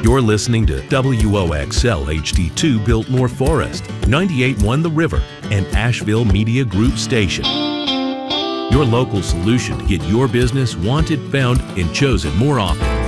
You're listening to WOXL HD2 Biltmore Forest, 98.1 The River, and Asheville Media Group station. Your local solution to get your business wanted, found, and chosen more often.